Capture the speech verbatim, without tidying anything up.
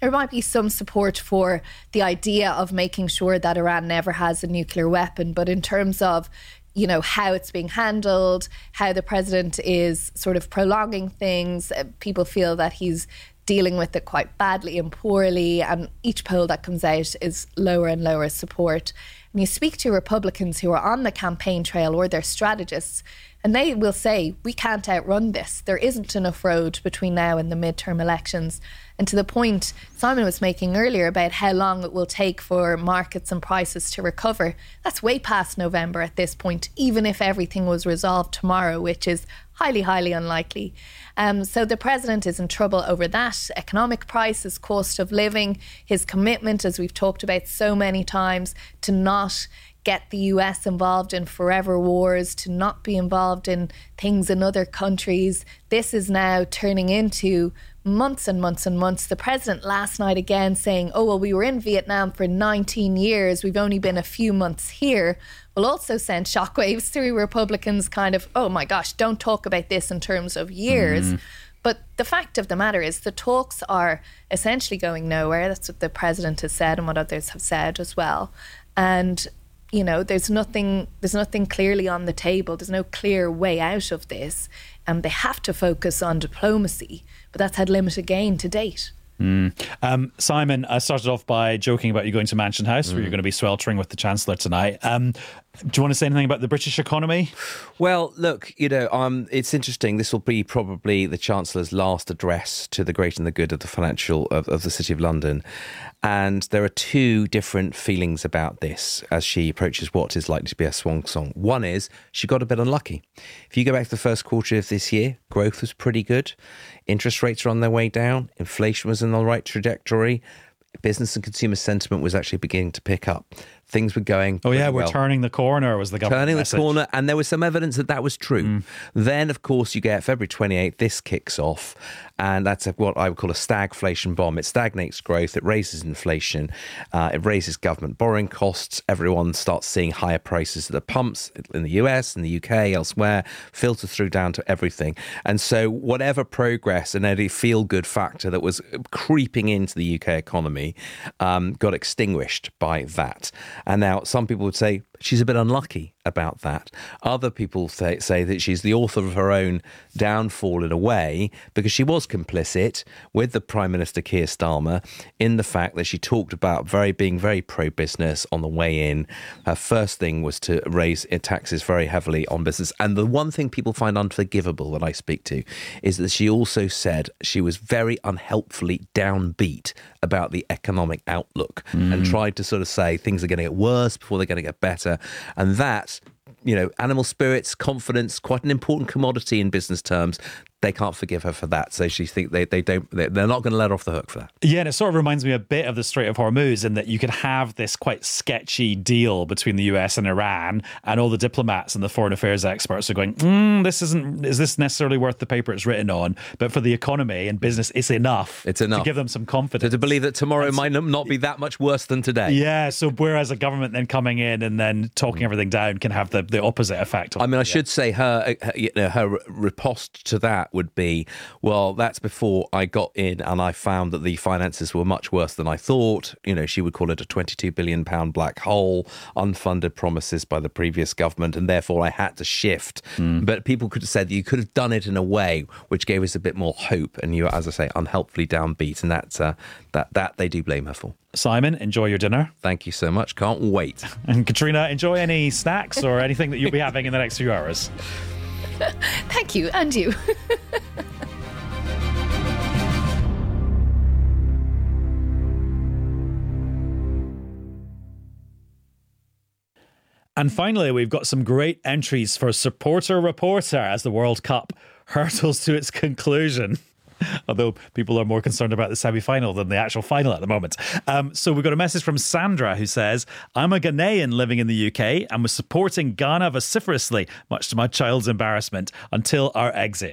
there might be some support for the idea of making sure that Iran never has a nuclear weapon. But in terms of, you know, how it's being handled, how the president is sort of prolonging things, uh, people feel that he's dealing with it quite badly and poorly, and each poll that comes out is lower and lower support. And you speak to Republicans who are on the campaign trail or their strategists, and they will say, we can't outrun this. There isn't enough road between now and the midterm elections. And to the point Simon was making earlier about how long it will take for markets and prices to recover, that's way past November at this point, even if everything was resolved tomorrow, which is highly, highly unlikely. Um, so the president is in trouble over that. Economic prices, cost of living, his commitment, as we've talked about so many times, to not get the U S involved in forever wars, to not be involved in things in other countries. This is now turning into months and months and months. The president last night again saying, oh, well, we were in Vietnam for nineteen years. We've only been a few months here. Will also send shockwaves through Republicans kind of, oh my gosh, don't talk about this in terms of years. Mm. But the fact of the matter is the talks are essentially going nowhere. That's what the president has said and what others have said as well. And you know, there's nothing there's nothing clearly on the table. There's no clear way out of this. And um, they have to focus on diplomacy, but that's had limited gain to date. Mm. Um, Simon, I started off by joking about you going to Mansion House, mm. where you're going to be sweltering with the Chancellor tonight. Um, do you want to say anything about the British economy? Well, look, you know, um, it's interesting. This will be probably the Chancellor's last address to the great and the good of the financial of, of the City of London. And there are two different feelings about this as she approaches what is likely to be a swan song. One is she got a bit unlucky. If you go back to the first quarter of this year, growth was pretty good. Interest rates are on their way down. Inflation was in the right trajectory. Business and consumer sentiment was actually beginning to pick up. Things were going Oh yeah, we're well. turning the corner was the government Turning message. the corner, and there was some evidence that that was true. Mm. Then, of course, you get February twenty-eighth, this kicks off, and that's a, what I would call a stagflation bomb. It stagnates growth, it raises inflation, uh, it raises government borrowing costs. Everyone starts seeing higher prices at the pumps in the U S, in the U K, elsewhere, filter through down to everything. And so whatever progress and any feel-good factor that was creeping into the U K economy um, got extinguished by that. And now some people would say she's a bit unlucky about that. Other people say, say that she's the author of her own downfall in a way, because she was complicit with the Prime Minister Keir Starmer in the fact that she talked about very being very pro-business on the way in. Her first thing was to raise taxes very heavily on business. And the one thing people find unforgivable when I speak to is that she also said she was very unhelpfully downbeat about the economic outlook mm. and tried to sort of say things are going to get worse before they're going to get better. And that, you know, animal spirits, confidence, quite an important commodity in business terms. They can't forgive her for that. So she think they, they don't, they're not going to let her off the hook for that. Yeah, and it sort of reminds me a bit of the Strait of Hormuz in that you could have this quite sketchy deal between the U S and Iran, and all the diplomats and the foreign affairs experts are going, mm, this isn't, is this necessarily worth the paper it's written on? But for the economy and business, it's enough. It's enough. To give them some confidence. To, to believe that tomorrow might not be that much worse than today. Yeah, so whereas a government then coming in and then talking everything down can have the, the opposite effect. I mean, I yeah. should say her, her, you know, her riposte to that would be, well, that's before I got in and I found that the finances were much worse than I thought. You know, she would call it a twenty-two billion pounds black hole, unfunded promises by the previous government, and therefore I had to shift. Mm. But people could have said that you could have done it in a way which gave us a bit more hope, and you were, as I say, unhelpfully downbeat, and that's, uh, that, that they do blame her for. Simon, enjoy your dinner. Thank you so much. Can't wait. And Katrina, enjoy any snacks or anything that you'll be having in the next few hours. Thank you, and you. And finally, we've got some great entries for Supporter Reporter as the World Cup hurtles to its conclusion. Although people are more concerned about the semi-final than the actual final at the moment. Um, so we've got a message from Sandra who says, I'm a Ghanaian living in the U K and was supporting Ghana vociferously, much to my child's embarrassment, until our exit.